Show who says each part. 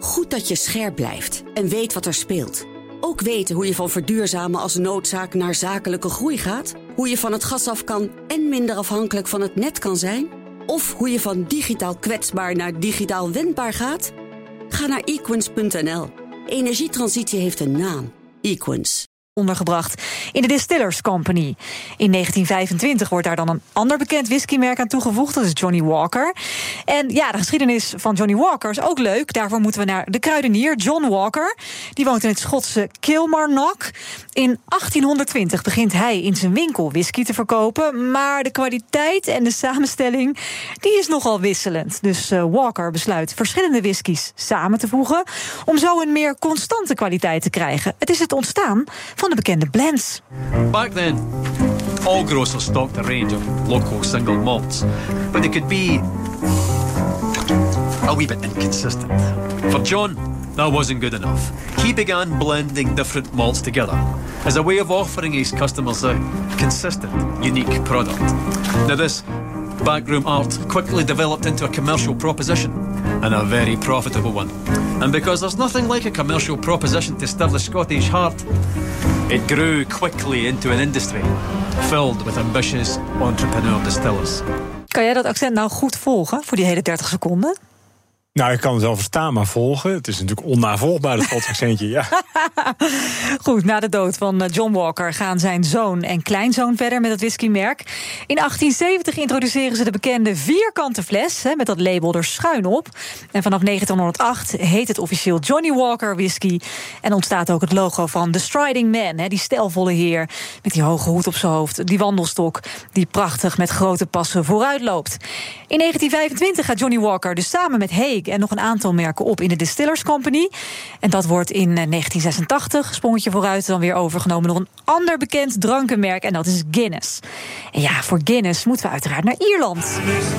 Speaker 1: Goed dat je scherp blijft en weet wat er speelt. Ook weten hoe je van verduurzamen als noodzaak naar zakelijke groei gaat. Hoe je van het gas af kan en minder afhankelijk van het net kan zijn. Of hoe je van digitaal kwetsbaar naar digitaal wendbaar gaat. Ga naar equins.nl. Energietransitie heeft een naam. Equins.
Speaker 2: Ondergebracht in de Distillers Company. In 1925 wordt daar dan een ander bekend whiskymerk aan toegevoegd. Dat is Johnny Walker. En ja, de geschiedenis van Johnny Walker is ook leuk. Daarvoor moeten we naar de kruidenier John Walker. Die woont in het Schotse Kilmarnock. In 1820 begint hij in zijn winkel whisky te verkopen. Maar de kwaliteit en de samenstelling, die is nogal wisselend. Dus Walker besluit verschillende whiskies samen te voegen om zo een meer constante kwaliteit te krijgen. Het is het ontstaan van de bekende blends.
Speaker 3: Back then, all grocers stocked a range of local single malts, but they could be a wee bit inconsistent. For John, that wasn't good enough. He began blending different malts together as a way of offering his customers a consistent, unique product. Now this backroom art quickly developed into a commercial proposition, and a very profitable one. And because there's nothing like a commercial proposition to stir the Scottish heart, it grew quickly into an industry filled with ambitious entrepreneur distillers.
Speaker 2: Kan jij dat accent nou goed volgen voor die hele 30 seconden?
Speaker 4: Nou, ik kan het wel verstaan, maar volgen. Het is natuurlijk onnavolgbaar, dat Schots accentje, ja.
Speaker 2: Goed, na de dood van John Walker gaan zijn zoon en kleinzoon verder met het whiskymerk. In 1870 introduceren ze de bekende vierkante fles met dat label er schuin op. En vanaf 1908 heet het officieel Johnny Walker whisky. En ontstaat ook het logo van The Striding Man, die stijlvolle heer met die hoge hoed op zijn hoofd, die wandelstok die prachtig met grote passen vooruit loopt. In 1925 gaat Johnny Walker dus samen met Haig en nog een aantal merken op in de Distillers Company. En dat wordt in 1986, sprongetje vooruit, dan weer overgenomen door een ander bekend drankenmerk. En dat is Guinness. En ja, voor Guinness moeten we uiteraard naar Ierland.